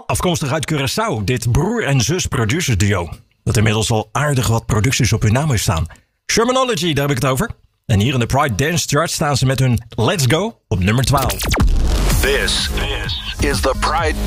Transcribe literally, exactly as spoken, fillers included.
afkomstig uit Curaçao. Dit broer- en zus-producersduo. Dat inmiddels al aardig wat producties op hun naam heeft staan. Shermanology, daar heb ik het over. En hier in de Pride Dance Chart staan ze met hun Let's Go op nummer twaalf. This is the Pride